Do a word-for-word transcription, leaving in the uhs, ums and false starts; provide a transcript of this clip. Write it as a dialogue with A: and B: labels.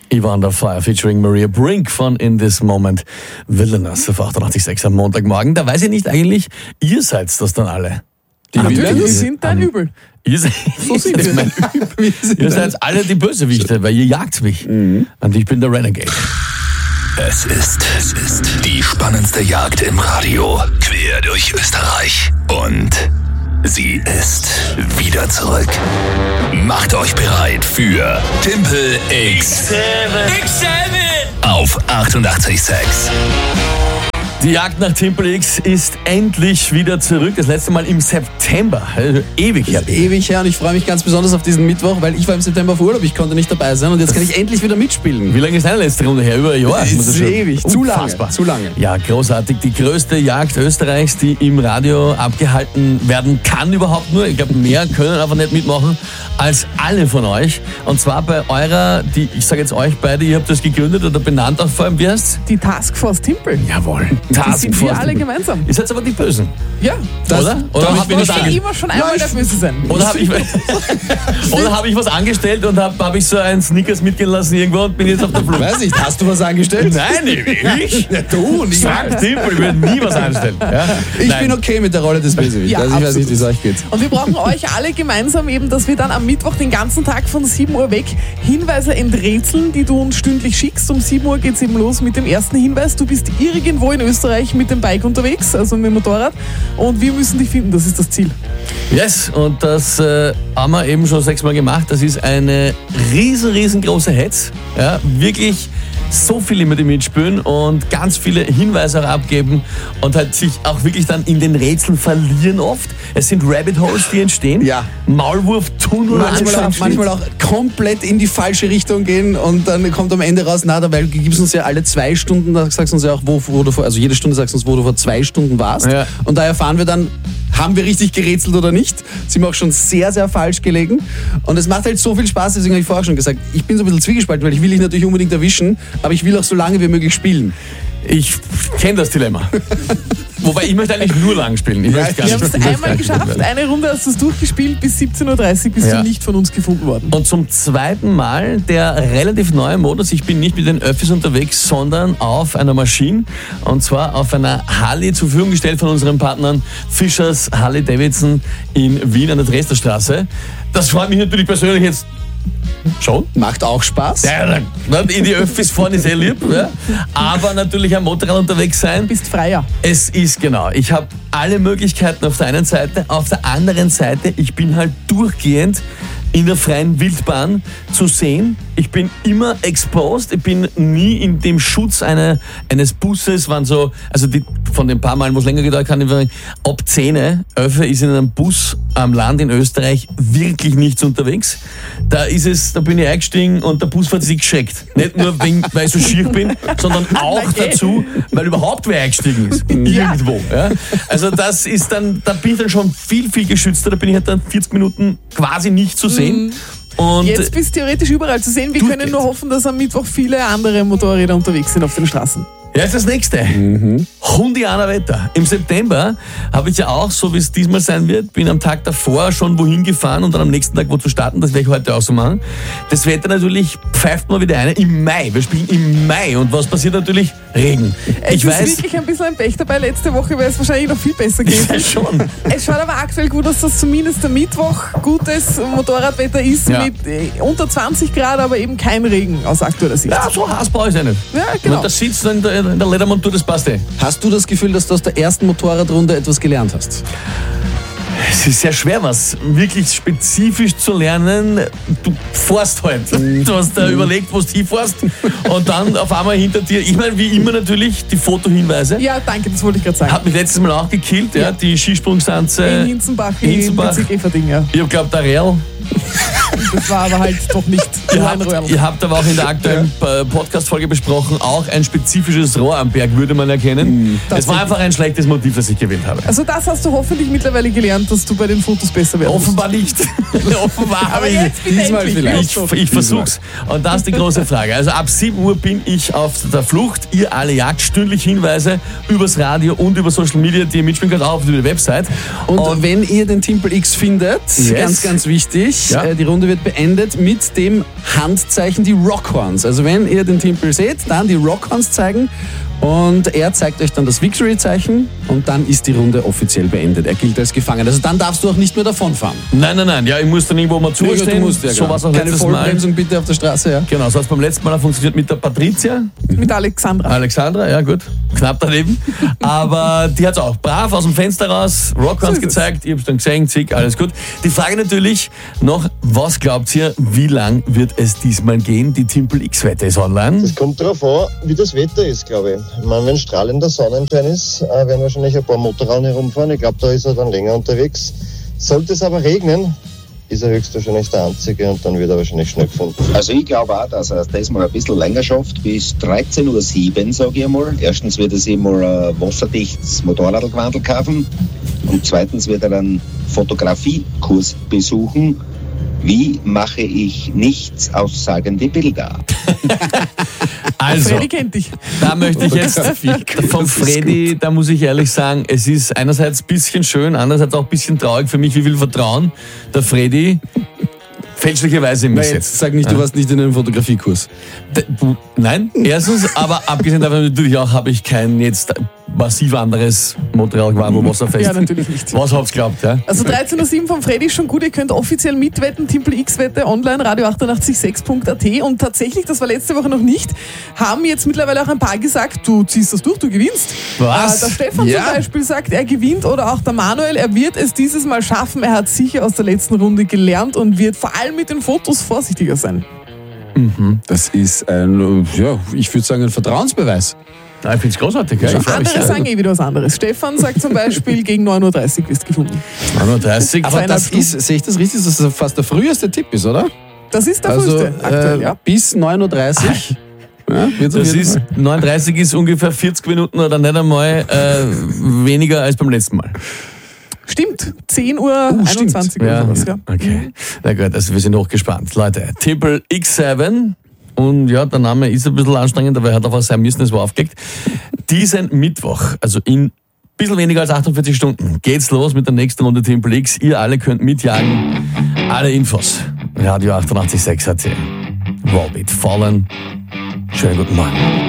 A: Yvonne the Fire featuring Maria Brink von In This Moment Wilderness auf achtundachtzig Komma sechs am Montagmorgen. Da weiß ich nicht eigentlich, ihr seid das dann alle.
B: Die
C: Natürlich,
B: Wilden
C: wir sind dein Übel.
A: Ihr seid,
B: So sind
A: ihr seid
B: wir.
A: mein Übel. Ihr seid alle die Bösewichte, weil ihr jagt mich. Mhm. Und ich bin der Renegade.
D: Es ist, es ist die spannendste Jagd im Radio. Quer durch Österreich. Und sie ist wieder zurück. Macht euch bereit für Timpel X sieben auf achtundachtzig Komma sechs.
A: Die Jagd nach Timpel X ist endlich wieder zurück. Das letzte Mal im September. Also ewig her.
B: Ewig her und ich freue mich ganz besonders auf diesen Mittwoch, weil ich war im September auf Urlaub, ich konnte nicht dabei sein und jetzt kann ich endlich wieder mitspielen.
A: Wie lange ist deine letzte Runde her? Über ein Jahr?
B: Das ist
A: schon
B: ewig, zu lange,
A: unfassbar.
B: zu lange.
A: Ja, großartig. Die größte Jagd Österreichs, die im Radio abgehalten werden kann überhaupt nur. Ich glaube, mehr können einfach nicht mitmachen als alle von euch. Und zwar bei eurer, die, ich sage jetzt euch beide, ihr habt das gegründet oder benannt auch vor allem, wie heißt's?
C: Die Taskforce Timpel.
A: Jawohl.
C: Das sind wir alle gemeinsam.
A: Ihr seid aber die Bösen,
C: Ja,
B: Das-
A: oder? Oder
B: damit
A: hab
B: bin
A: ich
B: ich
A: was
C: ich
A: ange-
C: will immer schon einmal
B: Ja,
C: der Böse sein.
A: Oder habe ich, oder hab ich was angestellt und habe hab ich so einen Snickers mitgehen lassen irgendwo und bin jetzt auf der Flucht?
B: Weiß nicht, hast du was angestellt?
A: Nein, ich.
B: Ja, du, nicht.
A: Sag Timpel, ich würde nie was anstellen. Ja?
B: Ich
A: Nein.
B: bin okay mit der Rolle des Bösewichts.
C: Ja,
B: also ich weiß
C: absolut.
B: nicht, wie es euch geht.
C: Und wir brauchen euch alle gemeinsam eben, dass wir dann am Mittwoch den ganzen Tag von sieben Uhr weg Hinweise enträtseln, die du uns stündlich schickst. Um sieben Uhr geht's eben los mit dem ersten Hinweis. Du bist irgendwo in Österreich mit dem Bike unterwegs, also mit dem Motorrad. Und wir müssen dich finden, das ist das Ziel.
A: Yes, und das äh, haben wir eben schon sechsmal gemacht. Das ist eine riesen, riesengroße Hetz. Ja, wirklich so viele immer, die mitspielen und ganz viele Hinweise auch abgeben und halt sich auch wirklich dann in den Rätseln verlieren oft. Es sind Rabbit Holes, die entstehen.
B: Ja.
A: Maulwurf-Tunnel
B: Manchmal auch,
A: entstehen.
B: manchmal auch komplett in die falsche Richtung gehen und dann kommt am Ende raus, na, dabei gibst du uns ja alle zwei Stunden, da sagst du uns ja auch, wo, wo du vor, also jede Stunde sagst du uns, wo du vor zwei Stunden warst.
A: Ja.
B: Und da erfahren wir dann, haben wir richtig gerätselt oder nicht? Sind wir auch schon sehr, sehr falsch gelegen. Und es macht halt so viel Spaß, deswegen habe ich vorher schon gesagt, ich bin so ein bisschen zwiegespalten, weil ich will dich natürlich unbedingt erwischen, aber ich will auch so lange wie möglich spielen.
A: Ich kenne das Dilemma. Wobei, ich möchte eigentlich nur lang spielen. Ich möchte gar
C: Wir
A: nicht-
C: haben es
A: ich möchte gar
C: einmal
A: nicht
C: geschafft,
A: werden.
C: eine Runde hast du es durchgespielt, bis siebzehn Uhr dreißig bist
A: Ja.
C: du nicht von uns gefunden worden.
A: Und zum zweiten Mal der relativ neue Modus. Ich bin nicht mit den Öffis unterwegs, sondern auf einer Maschine. Und zwar auf einer Harley zur Verfügung gestellt von unseren Partnern Fischers Harley Davidson in Wien an der Dresderstraße. Das freut mich natürlich persönlich jetzt schon.
B: Macht auch Spaß.
A: Ja, dann, in die Öffis fahren ist sehr lieb. Ja. Aber natürlich am Motorrad unterwegs sein.
C: Bist freier.
A: Es ist genau. Ich habe alle Möglichkeiten auf der einen Seite, auf der anderen Seite, ich bin halt durchgehend in der freien Wildbahn zu sehen. Ich bin immer exposed, ich bin nie in dem Schutz einer, eines Busses, waren so, also die, von den paar Malen, wo es länger gedauert kann, ich sagen, ab zehn, elf ist in einem Bus am Land in Österreich wirklich nichts unterwegs. Da ist es, da bin ich eingestiegen und der Busfahrer hat sich geschreckt. Nicht nur, wegen, weil ich so schier bin, sondern auch dazu, weil überhaupt wer eingestiegen ist. Irgendwo. Ja. Also das ist dann, da bin ich dann schon viel, viel geschützter, da bin ich halt dann vierzig Minuten quasi nicht zu sehen. Und
C: Jetzt bist du theoretisch überall zu sehen. Wir
A: Durchgehend.
C: können nur hoffen, dass am Mittwoch viele andere Motorräder unterwegs sind auf den Straßen.
A: ja, ist das nächste. Mhm. Hundianer Wetter. Im September habe ich ja auch, so wie es diesmal sein wird, bin am Tag davor schon wohin gefahren und dann am nächsten Tag wo zu starten. Das werde ich heute auch so machen. Das Wetter natürlich pfeift mal wieder eine im Mai. Wir spielen im Mai und was passiert natürlich? Regen.
C: Es
A: Ich
C: ist
A: weiß,
C: wirklich ein bisschen ein Pech dabei. Letzte Woche wäre es wahrscheinlich noch viel besser
A: ja,
C: gewesen.
A: schon.
C: Es schaut aber aktuell gut aus, dass zumindest der Mittwoch gutes Motorradwetter ist
A: Ja.
C: mit äh, unter zwanzig Grad, aber eben kein Regen aus aktueller Sicht.
A: Ja, so heiß bei euch ja nicht.
C: Ja, genau.
A: Und da sitzt in der, in der Ledermontur, das passt eh.
B: Hast du das Gefühl, dass du aus der ersten Motorradrunde etwas gelernt hast?
A: Es ist sehr schwer, was wirklich spezifisch zu lernen. Du fährst halt. Du hast da überlegt, wo du hinfährst und dann auf einmal hinter dir, ich meine, wie immer natürlich, die Fotohinweise.
C: Ja, danke, das wollte ich gerade sagen.
A: Hat mich letztes Mal auch gekillt, ja, die Skisprungstanze.
C: in Hinzenbach, in
A: Hinzenbach.
C: Bezirk Everding, ja.
A: Ich glaube, der Real.
C: Das war aber halt doch nicht
A: Ihr
C: nur ein
A: habt,
C: Röhrl.
A: ihr habt aber auch in der aktuellen äh, Podcast-Folge besprochen, auch ein spezifisches Rohr am Berg würde man erkennen. Es war einfach ein schlechtes Motiv, das ich gewählt habe.
C: Also das hast du hoffentlich mittlerweile gelernt, dass du bei den Fotos besser werden musst.
A: Offenbar nicht. Offenbar
C: Aber
A: habe ich
C: jetzt bitte
B: diesmal
C: endlich.
B: vielleicht.
A: Ich, ich versuch's. Und das ist die große Frage. Also ab sieben Uhr bin ich auf der Flucht. Ihr alle jagt stündlich Hinweise übers Radio und über Social Media, die ihr mitspielen könnt, auch auf der Website.
B: Und, wenn ihr den Timpel X findet,
A: Yes.
B: ganz, ganz wichtig,
A: Ja.
B: äh, die Runde wird wird beendet mit dem Handzeichen, die Rockhorns. Also wenn ihr den Timpel seht, dann die Rockhorns zeigen und er zeigt euch dann das Victory-Zeichen und dann ist die Runde offiziell beendet. Er gilt als gefangen. Also dann darfst du auch nicht mehr davonfahren.
A: Nein, nein, nein. Ja, ich muss dann irgendwo mal
B: Ja,
A: zustehen.
B: du musst ja,
A: so
B: genau.
A: was auch
B: Keine
A: letztes Mal.
B: Vollbremsung bitte auf der Straße, ja.
A: Genau, so hat es beim letzten Mal auch funktioniert mit der Patricia.
C: Mit Alexandra.
A: Alexandra, ja gut, knapp daneben. Aber die hat es auch brav aus dem Fenster raus, Rockhorns
C: So ist es.
A: gezeigt, ich hab's dann gesehen, zick, alles gut. Die Frage natürlich noch, was glaubt ihr, wie lang wird es diesmal gehen? Die Timpel X-Wette ist online.
E: Es kommt darauf an, wie das Wetter ist, glaube ich. Ich meine, wenn strahlender Sonnenschein ist, äh, werden wahrscheinlich ein paar Motorradn herumfahren. Ich glaube, da ist er dann länger unterwegs. Sollte es aber regnen, ist er höchstwahrscheinlich der Einzige und dann wird er wahrscheinlich schnell gefunden.
F: Also ich glaube auch, dass er das mal ein bisschen länger schafft, bis dreizehn Uhr sieben, sage ich einmal. Erstens wird er sich mal ein wasserdichtes Motorradgewandel kaufen und zweitens wird er einen Fotografiekurs besuchen. Wie mache ich nichts aussagende Bilder?
A: Also,
C: Freddy kennt dich.
A: da möchte ich jetzt vom Freddy, da muss ich ehrlich sagen, es ist einerseits ein bisschen schön, andererseits auch ein bisschen traurig für mich, wie viel Vertrauen der Freddy fälschlicherweise in mich
B: Na,
A: setzt.
B: jetzt sag nicht, du warst nicht in einem Fotografiekurs.
A: D- Nein, erstens, aber abgesehen davon natürlich auch habe ich kein jetzt massiv anderes Motorradgewandel wasserfest.
C: Ja, natürlich nicht.
A: Was habt's geglaubt, ja?
C: Also dreizehn Uhr sieben vom Freddy ist schon gut. Ihr könnt offiziell mitwetten. Timpel X-Wette online, radio achtundachtzig Komma sechs Punkt a t. Und tatsächlich, das war letzte Woche noch nicht, haben jetzt mittlerweile auch ein paar gesagt, du ziehst das durch, du gewinnst.
A: Was?
C: Äh, der Stefan
B: Ja.
C: zum Beispiel sagt, er gewinnt, oder auch der Manuel, er wird es dieses Mal schaffen. Er hat sicher aus der letzten Runde gelernt und wird vor allem mit den Fotos vorsichtiger sein.
B: Das ist ein, ja, ich würde sagen, ein Vertrauensbeweis.
A: Ja, ich find's großartig, ja. Ich freu mich
C: Andere
A: sehr.
C: sagen eh wieder was anderes. Stefan sagt zum Beispiel, gegen neun Uhr dreißig wirst gefunden.
A: neun Uhr dreißig.
B: Aber
C: Zweieinhalb
B: das ist, sehe ich das richtig, dass das fast der früheste Tipp ist, oder?
C: Das ist der
B: Also
C: früheste aktuell,
B: äh,
C: ja.
B: bis neun Uhr dreißig. Ja, wird's auf
A: Das
B: jeden
A: ist,
B: Fall.
A: neun Uhr dreißig ist ungefähr vierzig Minuten oder nicht einmal äh, weniger als beim letzten Mal.
C: Stimmt, zehn Uhr einundzwanzig oder sowas, ja.
A: Okay. Na gut, also wir sind hochgespannt. Leute, Timpel X sieben. Und ja, der Name ist ein bisschen anstrengend, aber er hat einfach sein müssen, es war aufgelegt. Diesen Mittwoch, also in ein bisschen weniger als achtundvierzig Stunden, geht's los mit der nächsten Runde Timpel X. Ihr alle könnt mitjagen. Alle Infos. Radio achtundachtzig Komma sechs A T. Wallbeat Fallen. Schönen guten Morgen.